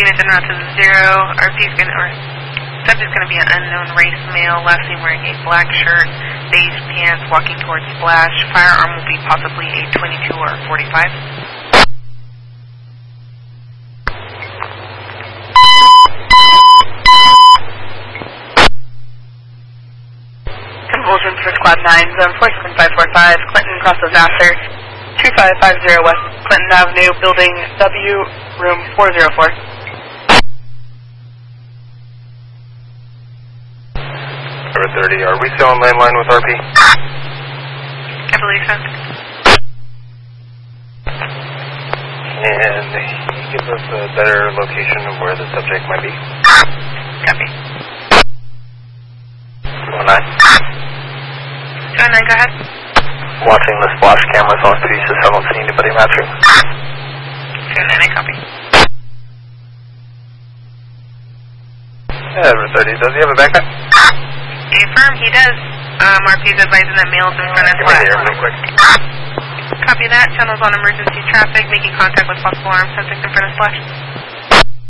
Units en route to 0. RP's going to, or subject's going to be an unknown race male, last seen wearing a black shirt, beige pants, walking towards Splash. Firearm will be possibly a 22 or 45. Convulsion for Squad 9, Zone 47545, Clinton, crosses Vassar, 2550 West Clinton Avenue, Building W, Room 404. Number 30, are we still on landline with RP? I believe so. And can you give us a better location of where the subject might be? Copy. 219. 219, go ahead. Watching the splash cameras on Pieces, haven't seen anybody matching. 219, copy. Number 30, does he have a backpack? Affirm, he does. RP's advising that male's in front of Splash. Real quick. Copy that. Channel's on emergency traffic, making contact with possible armed subject in front of Splash.